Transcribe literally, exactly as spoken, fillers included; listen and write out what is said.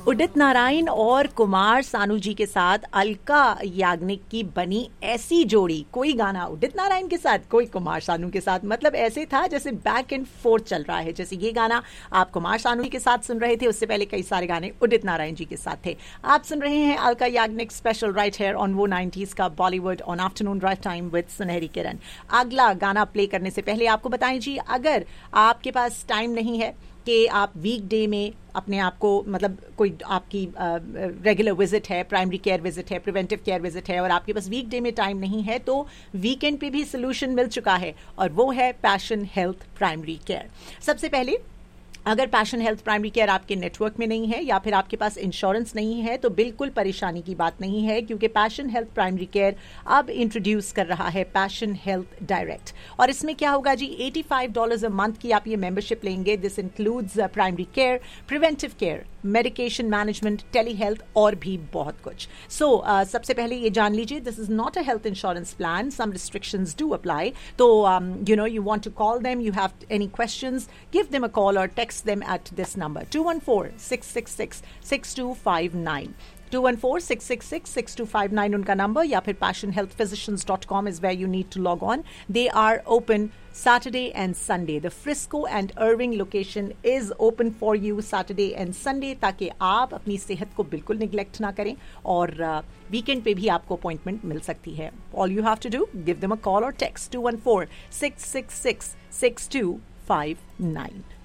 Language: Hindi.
उदित नारायण और कुमार सानू जी के साथ अलका याग्निक की बनी ऐसी जोड़ी, कोई गाना उदित नारायण के साथ, कोई कुमार सानू के साथ, मतलब ऐसे था जैसे बैक एंड फोर्थ चल रहा है। जैसे ये गाना आप कुमार सानू जी के साथ सुन रहे थे, उससे पहले कई सारे गाने उदित नारायण जी के साथ थे। आप सुन रहे हैं Alka Yagnik special right hair on वो नाइंटीज़ का Bollywood on afternoon drive time with सुनहरी किरण। अगला गाना प्ले करने से पहले आपको बताएं जी, अगर आपके पास टाइम नहीं है कि आप वीक डे में अपने आप को, मतलब कोई आपकी रेगुलर विजिट है, प्राइमरी केयर विजिट है, प्रिवेंटिव केयर विजिट है, और आपके पास वीक डे में टाइम नहीं है, तो वीकेंड पे भी सोल्यूशन मिल चुका है, और वो है पैशन हेल्थ प्राइमरी केयर। सबसे पहले, अगर पैशन हेल्थ प्राइमरी केयर आपके नेटवर्क में नहीं है या फिर आपके पास इंश्योरेंस नहीं है, तो बिल्कुल परेशानी की बात नहीं है, क्योंकि पैशन हेल्थ प्राइमरी केयर अब इंट्रोड्यूस कर रहा है पैशन हेल्थ डायरेक्ट। और इसमें क्या होगा जी, पचासी डॉलर्स अ मंथ की आप ये मेंबरशिप लेंगे। This includes primary care, preventive care, medication management, tele health और भी बहुत कुछ। सो so, uh, सबसे पहले ये जान लीजिए, this is not a health insurance plan, some restrictions do apply. तो you know, you want to call them, you have any questions, give them a call और text them at this number two one four, six six six, six two five nine two one four, six six six, six two five nine उनका नंबर, या फिर passion health physicians dot com is where you need to log on. They are open Saturday and Sunday. The Frisco and Irving location is open for you Saturday and Sunday, ताकि आप अपनी सेहत को बिल्कुल निगलेक्ट ना करें, और वीकेंड uh, पे भी आपको अपॉइंटमेंट मिल सकती है। All you have to do, give them a call or text two one four, six six six, six two five nine.